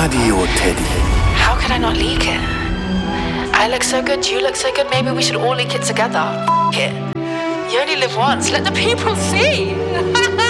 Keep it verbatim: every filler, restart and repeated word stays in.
Radio Teddy. How could I not leak it? I look so good, you look so good, maybe we should all leak it together. F it. You only live once, let the people see.